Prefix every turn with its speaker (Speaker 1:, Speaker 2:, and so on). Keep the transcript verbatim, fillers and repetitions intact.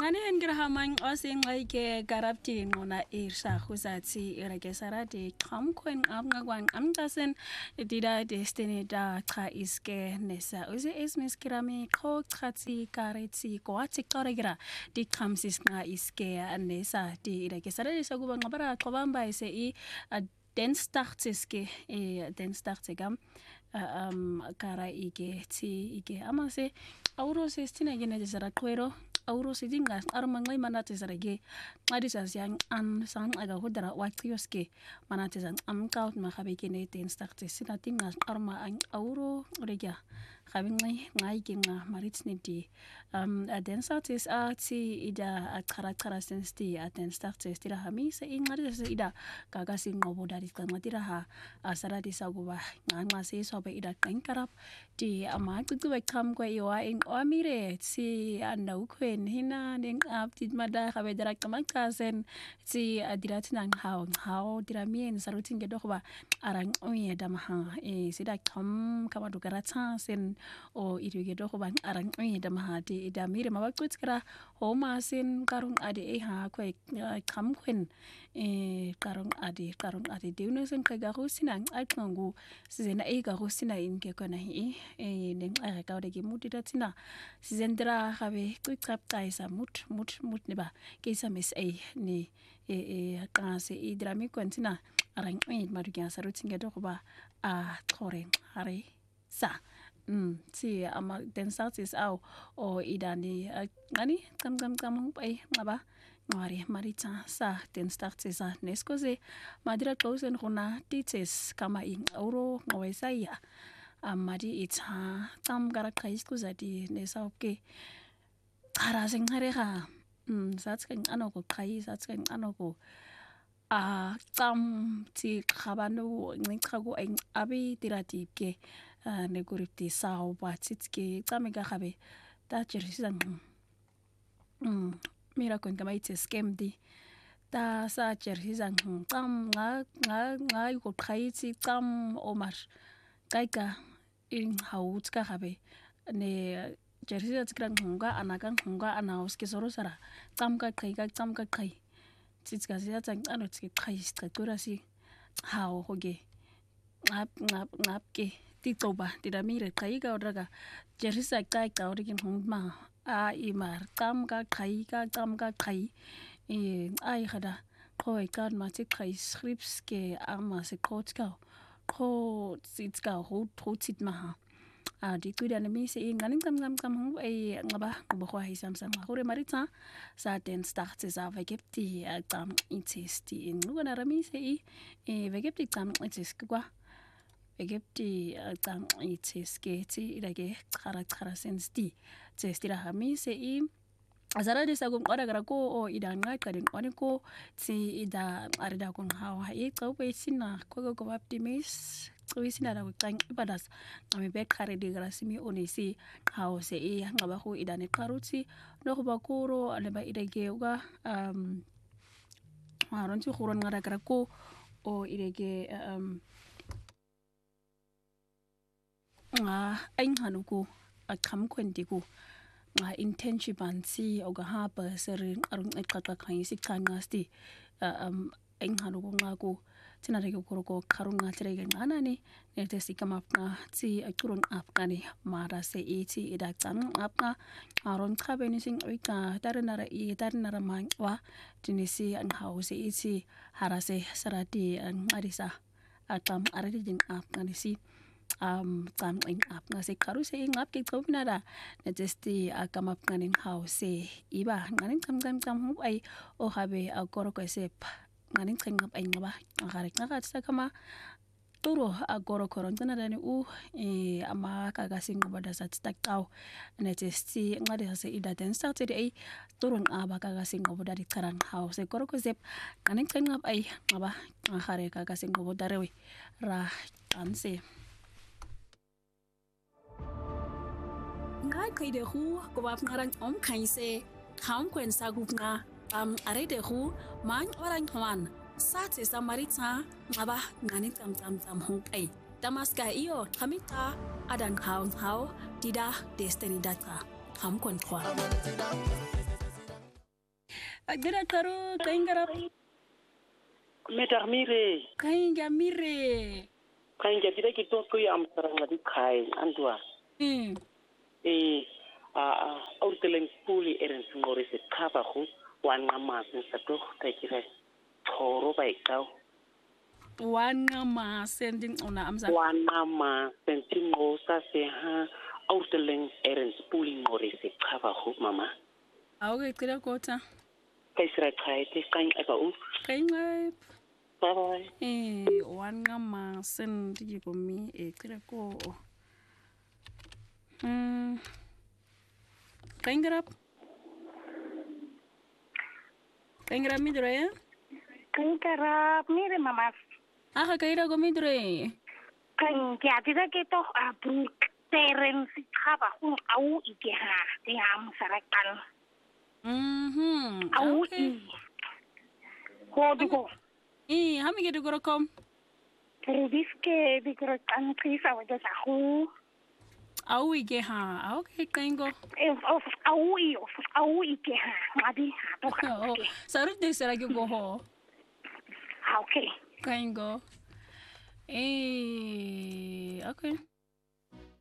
Speaker 1: ngane en grahamang osing like garapti ngona irsha khuzatsi irake sarati khamkwen amngakwan amtasen dida destiny da cha iske nesa uze ismis kirami kho khatsi karetsi kwatsi koregra di khamsis nga iske nesa di irake sarati sakuba ngabara qobamba ise I den startseske e den startsegam um kara ike ti ike amase auro sestina gene desara kwero auro sidinga armangai manate sarage adisa yang an sang aga hodara wakioske manate sang am kaut ma khabeke ne den startsesina tinga arma ang auro regia khabingai ngai kinga maritsniti um den starts a ti ida akara kara sensti a den starts tira hami se ingari se ida kaga singobo dari kangatira ha asara disaguba nganga se sobe ida kankarap di ama tutu bekam ko iwa ing amire si andau kwen hina ning ap ti mada khabe darak kamakasen si adirat nang hao hao diramien sarutin gedokba arang oye damaha e sida kam kama dukaratsa sen o iruge dokba arang oye damaha di idamire mabakutskra homa sen karung ade e ha ko kam kwen e karung ade karung ade deune sen kaga husinang atngu sizena e ga husina inke kona hi e neng ay ka de mut datina sizendra khabe ku kapta isa mut mut mut ne ba ke isa mes e ni e e ka se i drami kontina arang e marugia sarutinga do ba a thore hare sa mm si ama den starts au o idani ngani kam kam kam ai ngaba ngari marita sa den starts sa neskoze madira klausen khona tites kama in euro ngwesaya amadi ita tam gara kais kuzadi nesauke harasing hareha mm satsken anoko kai satsken anoko a tam ti khabanu ngikhago en abi tiratipke ne guripti sao batitke tamega khabe ta chirisisan mm mira kon kama ite scam di ta sa chirisisan tam nga nga nga ko khaiti tam omar kaika in haut ka khabe ne chirisisan skran hunga anakan hunga anauske sorosara tam ka kai ka tam ka kai titska sia tsang ano tske kai struktura si hao hoge ngap ngap ngap ke titoba tiramire kai ka odraga cherisa kai ka origin hungma a imar tam ka kai ka tam ka kai e ai khada khoi kan ma ti kai scripts ke ama se kotka kho titska ho ho titma a di kuida na mi se nganin kam kam kam hu ai ngaba ngba khwa hi sam sam hore marita sa den starts sa vegepti tam intesti in ngona rami se e vegepti tam intesti kwa vegepti tam intesti ti idage khara khara sensti testira hami se i azara de sagum ora gara ko o idan ngai kadin oni ko ti ida arida kun hawa e tsope sina ko ko optimis wisina da kang ibadas ami be khare de grasimi onisi hawo se e ngaba ko idane karuti no ko bakuro ale ba idege uga um aron ti khuron ngara gara ko o idege um nga ain hanuko akam kwendiku nga intention bansi oga haba serin arun ekaka khan isi khangasti um ain hanuko ngako tinare ko ko karunga tirege nganani nete sikama apna ti akurun apkani mara se eti idaktan apna aron khabeni sing oika tarenara i tarenara mangwa tinisi an hause eti harase sarati an arisa atam aradi jing apkani si um tam in apna se karu se ngap ke topinada netesti akama apkani hause iba nganin tam tam tam hu ai o habe agoro ko sep nganin kengap ai ngaba ngare ngakat sakama turo agoro korontana dani u e ama kaga singo bada sat stakau netesti ngade se ida den started ai turun aba kaga singo bada di karan house goro ko sep nganin kengap ai ngaba ngare kaga singo bada rewi ra anse ngai kai de hu ko bap ngarang om khaise kham kwen sagup nga am arede hu man orang hwan sate samarita ngaba ngani tam tam tam hu ai damaska iyo kamita adan haun hau dida destiny data ham kon kwa Dira karo kain garap.
Speaker 2: Metar mire.
Speaker 1: Kain ga mire.
Speaker 2: Kain ga dira ki to ko am saranga di kai andua.
Speaker 1: Hmm.
Speaker 2: Eh a auteleng puli eren ngore se khaba go wan ngama sa to ta kire thoro ba ikao.
Speaker 1: Wan ngama sending ona amza.
Speaker 2: Wan ngama sending ngo sa se ha auteleng eren puli ngore se khaba go mama.
Speaker 1: Awu ke kira kota.
Speaker 2: Kai sira kai te kain eba u.
Speaker 1: Kain ngap.
Speaker 2: Bye bye.
Speaker 1: Eh, wan ngama sendi ko mi e kira ko. Hmm. Kain garap. Kain garap mi dre ya?
Speaker 3: Kain garap mire mama.
Speaker 1: Ah, kaira ko mi dre.
Speaker 3: Kain ya dira ke to abru teren si khaba hu au ike ha te am sarakan.
Speaker 1: Mhm.
Speaker 3: Au i. Ko dugo.
Speaker 1: Eh, hami ke dugo kom.
Speaker 3: Pero diske dikro kan prisa wa sa hu.
Speaker 1: Au ike ha. Au ke kaingo.
Speaker 3: Eh of au i of au ike ha. Ngadi ha to ka.
Speaker 1: Oh, sarut de sera ke go ho.
Speaker 3: Okay.
Speaker 1: Kaingo. Eh, okay.